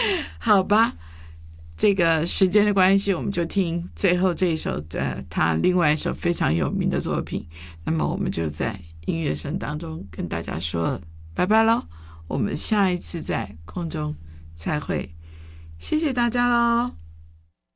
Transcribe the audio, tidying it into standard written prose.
好吧，这个时间的关系，我们就听最后这一首他另外一首非常有名的作品。那么我们就在音乐声当中跟大家说拜拜咯，我们下一次在空中再会，谢谢大家咯。